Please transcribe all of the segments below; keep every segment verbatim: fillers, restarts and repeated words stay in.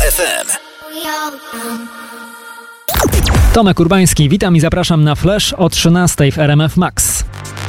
F M. Tomek Urbański, witam i zapraszam na Flash o trzynastej w R M F Max.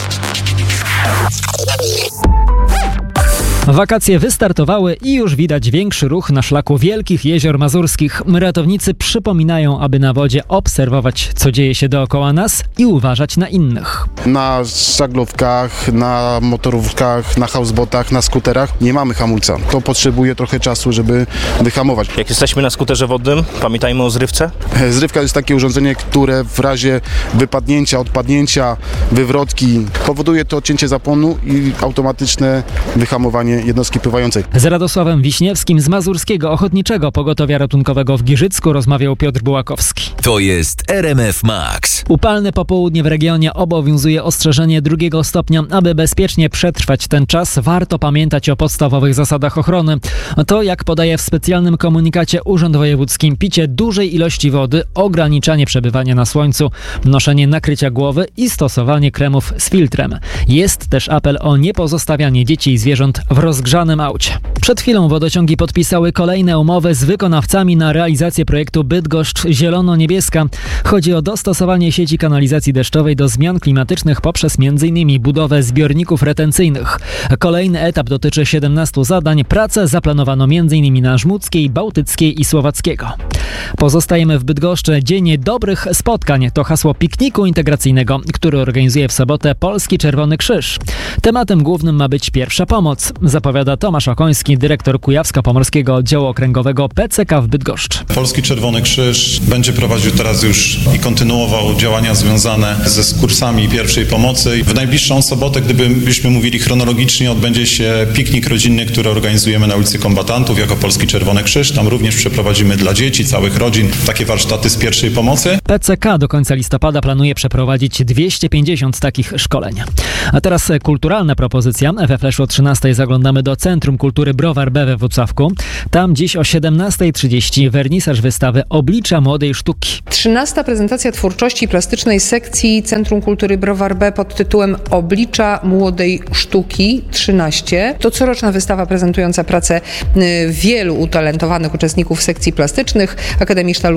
Wakacje wystartowały i już widać większy ruch na szlaku Wielkich Jezior Mazurskich. Ratownicy przypominają, aby na wodzie obserwować, co dzieje się dookoła nas i uważać na innych. Na żaglówkach, na motorówkach, na houseboatach, na skuterach nie mamy hamulca. To potrzebuje trochę czasu, żeby wyhamować. Jak jesteśmy na skuterze wodnym, pamiętajmy o zrywce. Zrywka jest takie urządzenie, które w razie wypadnięcia, odpadnięcia, wywrotki powoduje to odcięcie zapłonu i automatyczne wyhamowanie jednostki pływającej. Z Radosławem Wiśniewskim z Mazurskiego Ochotniczego Pogotowia Ratunkowego w Giżycku rozmawiał Piotr Bułakowski. To jest R M F Max. Upalne popołudnie w regionie, obowiązuje ostrzeżenie drugiego stopnia. Aby bezpiecznie przetrwać ten czas, warto pamiętać o podstawowych zasadach ochrony. To, jak podaje w specjalnym komunikacie Urząd Wojewódzki, picie dużej ilości wody, ograniczanie przebywania na słońcu, noszenie nakrycia głowy i stosowanie kremów z filtrem. Jest też apel o niepozostawianie dzieci i zwierząt w rozgrzanym aucie. Przed chwilą wodociągi podpisały kolejne umowy z wykonawcami na realizację projektu Bydgoszcz Zielono-Niebieska. Chodzi o dostosowanie sieci kanalizacji deszczowej do zmian klimatycznych poprzez między innymi budowę zbiorników retencyjnych. Kolejny etap dotyczy siedemnastu zadań. Pracę zaplanowano między innymi na Żmudzkiej, Bałtyckiej i Słowackiego. Pozostajemy w Bydgoszczy. Dzień dobrych spotkań to hasło pikniku integracyjnego, który organizuje w sobotę Polski Czerwony Krzyż. Tematem głównym ma być pierwsza pomoc, zapowiada Tomasz Okoński, dyrektor Kujawsko-Pomorskiego Oddziału Okręgowego P C K w Bydgoszczy. Polski Czerwony Krzyż będzie prowadził teraz już i kontynuował działania związane ze kursami pierwszej pomocy. W najbliższą sobotę, gdybyśmy mówili chronologicznie, odbędzie się piknik rodzinny, który organizujemy na ulicy Kombatantów jako Polski Czerwony Krzyż. Tam również przeprowadzimy dla dzieci, całych rodzin takie warsztaty z pierwszej pomocy. P C K do końca listopada planuje przeprowadzić dwieście pięćdziesiąt takich szkoleń. A teraz kulturalna propozycja. We Flashu o trzynastej zaglądamy do Centrum Kultury Browar B we Włocławku. Tam dziś o siedemnasta trzydzieści wernisaż wystawy Oblicza Młodej Sztuki. trzynasta prezentacja twórczości plastycznej sekcji Centrum Kultury Browar B pod tytułem Oblicza Młodej Sztuki trzynaście. To coroczna wystawa prezentująca pracę wielu utalentowanych uczestników sekcji plastycznych Akademii Sztalu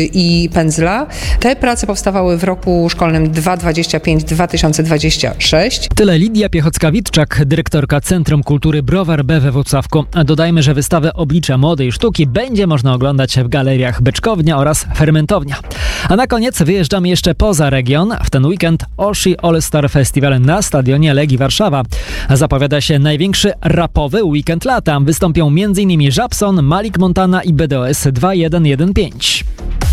i Pędzla. Te prace powstawały w roku szkolnym dwa tysiące dwudziestym piątym do dwa tysiące dwudziestego szóstego. Tyle Lidia Piechocka-Witczak, dyrektorka Centrum Kultury Browar B we Włocławku. A dodajmy, że wystawę Oblicza Młodej Sztuki będzie można oglądać w galeriach Beczkownia oraz Fermentownia. A na koniec wyjeżdżamy jeszcze poza region. W ten weekend Oshi All Star Festival na stadionie Legii Warszawa. Zapowiada się największy rapowy weekend lata. Wystąpią m.in. Żabson, Malik Montana i B D O S dwa jeden jeden pięć.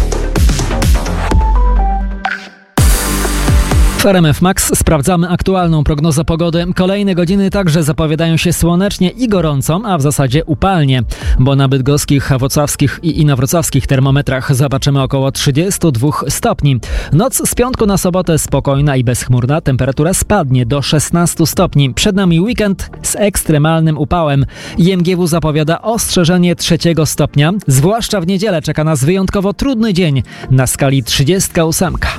W R M F Max sprawdzamy aktualną prognozę pogody. Kolejne godziny także zapowiadają się słonecznie i gorąco, a w zasadzie upalnie, bo na bydgoskich, wrocławskich i inowrocławskich termometrach zobaczymy około trzydzieści dwa stopni. Noc z piątku na sobotę spokojna i bezchmurna, temperatura spadnie do szesnastu stopni. Przed nami weekend z ekstremalnym upałem. I M G W zapowiada ostrzeżenie trzeciego stopnia. Zwłaszcza w niedzielę czeka nas wyjątkowo trudny dzień na skali trzydziestka ósemka.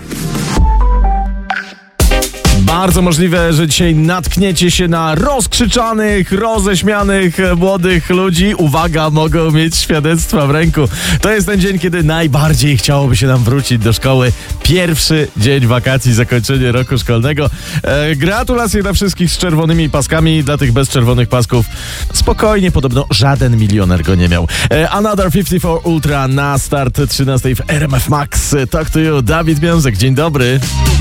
Bardzo możliwe, że dzisiaj natkniecie się na rozkrzyczanych, roześmianych młodych ludzi. Uwaga, mogą mieć świadectwa w ręku. To jest ten dzień, kiedy najbardziej chciałoby się nam wrócić do szkoły. Pierwszy dzień wakacji, zakończenie roku szkolnego. E, gratulacje dla wszystkich z czerwonymi paskami. Dla tych bez czerwonych pasków spokojnie, podobno żaden milioner go nie miał. E, Another pięćdziesiąt cztery Ultra na start trzynastej w R M F Max. Talk to you, Dawid Miązek. Dzień dobry.